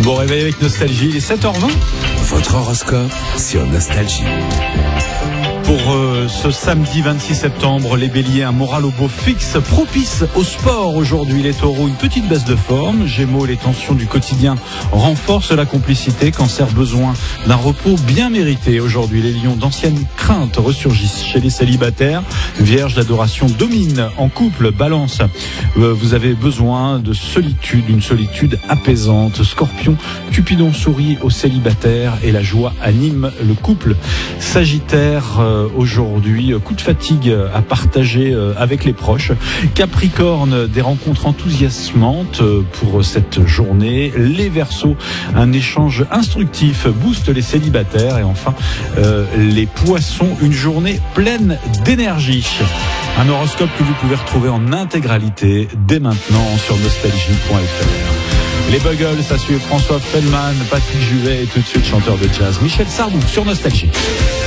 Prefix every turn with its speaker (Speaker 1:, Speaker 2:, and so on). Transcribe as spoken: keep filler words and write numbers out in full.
Speaker 1: Bon réveil avec Nostalgie, il est sept heures vingt.
Speaker 2: Votre horoscope sur Nostalgie.
Speaker 1: Pour euh, ce samedi vingt-six septembre, les béliers, un moral au beau fixe, propice au sport aujourd'hui. Les taureaux, une petite baisse de forme. Gémeaux, les tensions du quotidien renforcent la complicité. Cancer, besoin d'un repos bien mérité aujourd'hui. Les lions, d'anciennes craintes ressurgissent chez les célibataires. Vierge, l'adoration domine en couple. Balance, euh, vous avez besoin de solitude, une solitude apaisante. Scorpion, Cupidon sourit aux célibataires et la joie anime le couple. Sagittaire, euh, aujourd'hui, coup de fatigue à partager avec les proches. Capricorne, des rencontres enthousiasmantes pour cette journée. Les Verseaux, un échange instructif booste les célibataires. Et enfin, euh, les Poissons, une journée pleine d'énergie. Un horoscope que vous pouvez retrouver en intégralité dès maintenant sur nostalgie point f r. Les Buggles, ça suit François Feldman, Patrick Juvet et tout de suite chanteur de jazz Michel Sardou sur Nostalgie.